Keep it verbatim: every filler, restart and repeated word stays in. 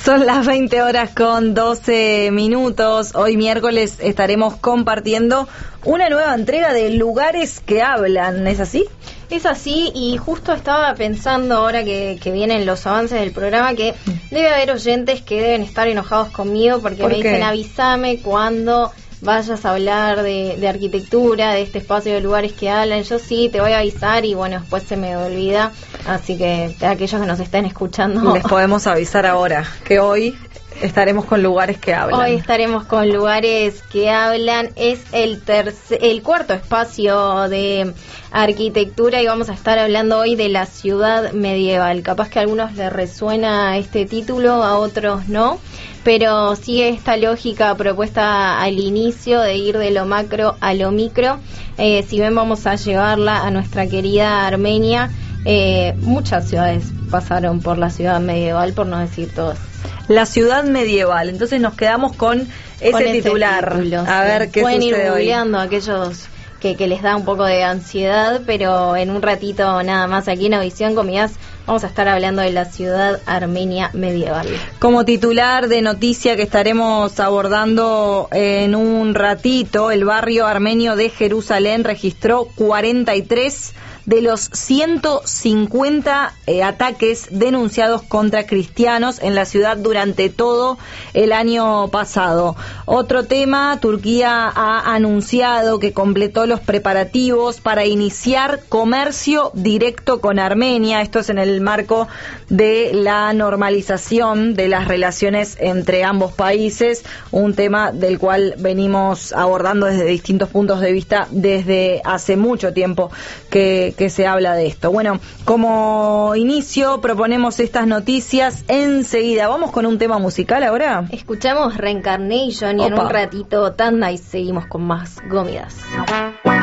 Son las veinte horas con doce minutos. Hoy miércoles estaremos compartiendo una nueva entrega de Lugares que Hablan, ¿es así? Es así, y justo estaba pensando ahora que, que vienen los avances del programa que debe haber oyentes que deben estar enojados conmigo porque ¿Por me qué? dicen avísame cuando vayas a hablar de, de arquitectura, de este espacio de Lugares que Hablan. Yo sí, te voy a avisar y bueno, después se me olvida. Así que a aquellos que nos estén escuchando, Les podemos avisar ahora que hoy estaremos con Lugares que Hablan. Hoy estaremos con Lugares que Hablan. Es el tercer, el cuarto espacio de arquitectura y vamos a estar hablando hoy de la ciudad medieval. Capaz que a algunos les resuena este título, a otros no, pero sigue esta lógica propuesta al inicio de ir de lo macro a lo micro. Eh, si bien vamos a llevarla a nuestra querida Armenia, eh, muchas ciudades pasaron por la ciudad medieval, por no decir todas. La ciudad medieval, entonces nos quedamos con ese con ese titular. título, a sí. ver qué Pueden sucede ir hoy. googleando a aquellos que, que les da un poco de ansiedad, pero en un ratito nada más aquí en Audición Comidas vamos a estar hablando de la ciudad armenia medieval. Como titular de noticia que estaremos abordando en un ratito, el barrio armenio de Jerusalén registró cuarenta y tres de los ciento cincuenta eh, ataques denunciados contra cristianos en la ciudad durante todo el año pasado. Otro tema, Turquía ha anunciado que completó los preparativos para iniciar comercio directo con Armenia. Esto es en el marco de la normalización de las relaciones entre ambos países, un tema del cual venimos abordando desde distintos puntos de vista desde hace mucho tiempo que que se habla de esto. Bueno, como inicio proponemos estas noticias enseguida. ¿Vamos con un tema musical ahora? Escuchamos Reincarnation y Opa. en un ratito tanda y seguimos con más Gomidas.